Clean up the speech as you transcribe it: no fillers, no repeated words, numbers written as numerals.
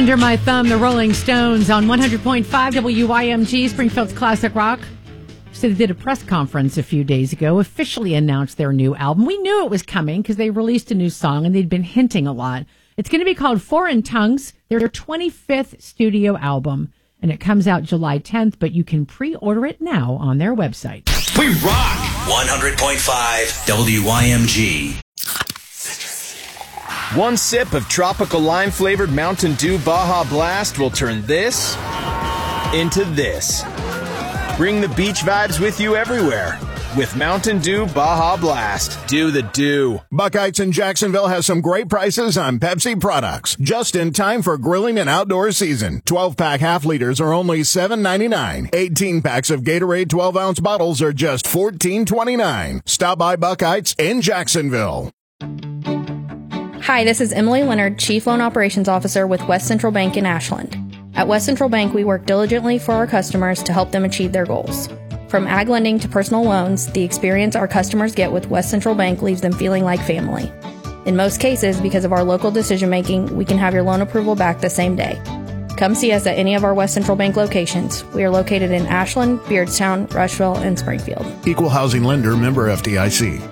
Under My Thumb, the Rolling Stones on 100.5 WYMG, Springfield's Classic Rock. So they did a press conference a few days ago, officially announced their new album. We knew it was coming because they released a new song and they'd been hinting a lot. It's going to be called Foreign Tongues, their 25th studio album, and it comes out July 10th, but you can pre-order it now on their website. We rock! 100.5 WYMG. One sip of tropical lime-flavored Mountain Dew Baja Blast will turn this into this. Bring the beach vibes with you everywhere with Mountain Dew Baja Blast. Do the dew. Buckeyes in Jacksonville has some great prices on Pepsi products. Just in time for grilling and outdoor season. 12-pack half liters are only $7.99. 18-packs of Gatorade 12-ounce bottles are just $14.29. Stop by Buckeyes in Jacksonville. Hi, this is Emily Leonard, Chief Loan Operations Officer with West Central Bank in Ashland. At West Central Bank, we work diligently for our customers to help them achieve their goals. From ag lending to personal loans, the experience our customers get with West Central Bank leaves them feeling like family. In most cases, because of our local decision-making, we can have your loan approval back the same day. Come see us at any of our West Central Bank locations. We are located in Ashland, Beardstown, Rushville, and Springfield. Equal housing lender, member FDIC.